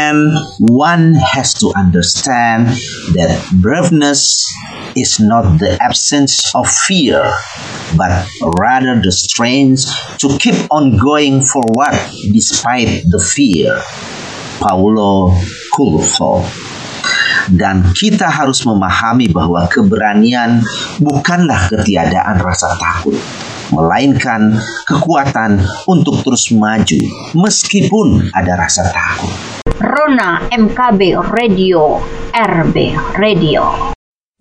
And one has to understand that braveness is not the absence of fear, but rather the strength to keep on going forward despite the fear. Paulo Coelho. Dan kita harus memahami bahwa keberanian bukanlah ketiadaan rasa takut, melainkan kekuatan untuk terus maju meskipun ada rasa takut. Rona MKB Radio, RB Radio.